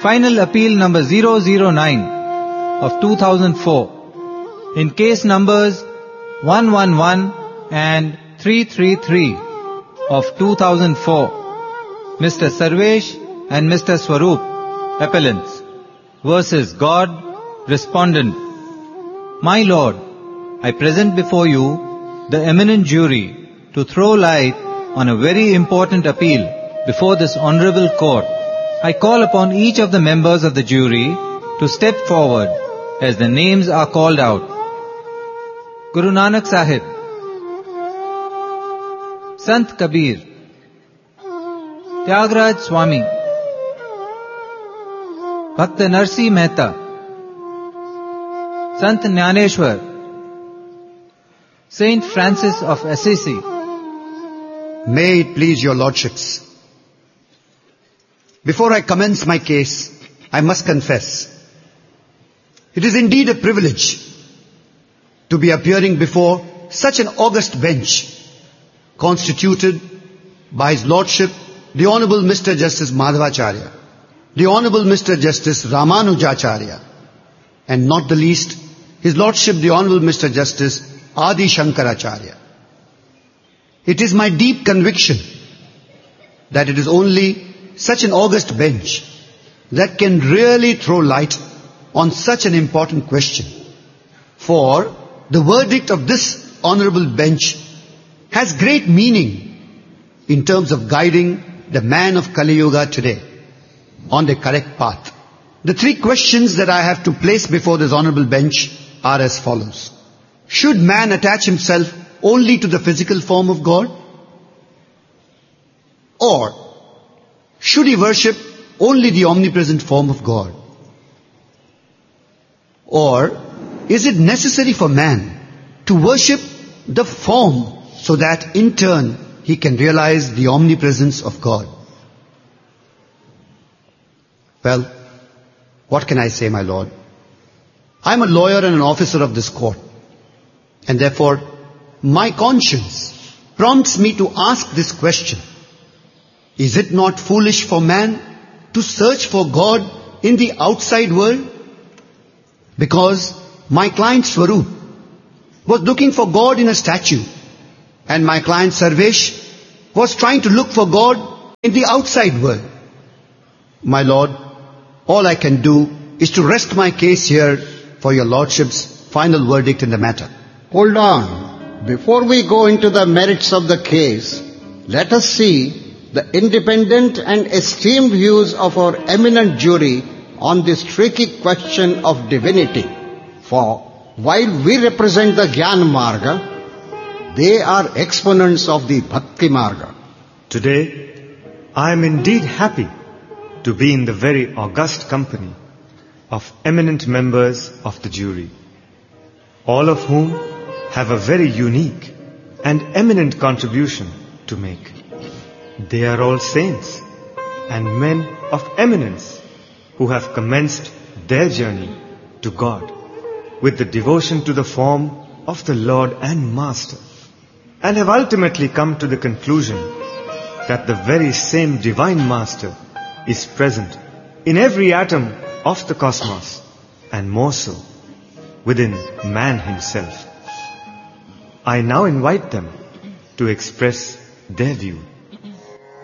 Final appeal number 009 of 2004 in case numbers 111 and 333 of 2004. Mr. Sarvesh and Mr. Swaroop, appellants, versus God, respondent. My Lord, I present before you the eminent jury to throw light on a very important appeal before this honorable court. I call upon each of the members of the jury to step forward as the names are called out. Guru Nanak Sahib, Sant Kabir, Tyagraj Swami, Bhakta Narsi Mehta, Sant Jnaneshwar, Saint Francis of Assisi. May it please your lordships, before I commence my case, I must confess, it is indeed a privilege to be appearing before such an august bench constituted by His Lordship, the Honourable Mr. Justice Madhavacharya, the Honourable Mr. Justice Ramanujacharya, and not the least, His Lordship, the Honourable Mr. Justice Adi Shankaracharya. It is my deep conviction that it is only such an august bench that can really throw light on such an important question. For the verdict of this honourable bench has great meaning in terms of guiding the man of Kali Yuga today on the correct path. The three questions that I have to place before this honourable bench are as follows. Should man attach himself only to the physical form of God? Or should he worship only the omnipresent form of God? Or is it necessary for man to worship the form so that in turn he can realize the omnipresence of God? Well, what can I say, my Lord? I am a lawyer and an officer of this court, and therefore my conscience prompts me to ask this question. Is it not foolish for man to search for God in the outside world? Because my client Swaroop was looking for God in a statue, and my client Sarvesh was trying to look for God in the outside world. My Lord, all I can do is to rest my case here for your Lordship's final verdict in the matter. Hold on. Before we go into the merits of the case, let us see the independent and esteemed views of our eminent jury on this tricky question of divinity. For while we represent the Jnana Marga, they are exponents of the Bhakti Marga. Today, I am indeed happy to be in the very august company of eminent members of the jury, all of whom have a very unique and eminent contribution to make. They are all saints and men of eminence who have commenced their journey to God with the devotion to the form of the Lord and Master, and have ultimately come to the conclusion that the very same Divine Master is present in every atom of the cosmos, and more so within man himself. I now invite them to express their view.